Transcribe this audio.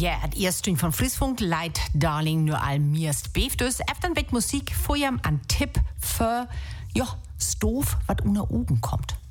Ja, die erste von Friesfunk, Leid, Darling, nur all mirst Befdös. Efter Musik, vorjam an Tipp für, ja, Stoff, was unter Augen kommt.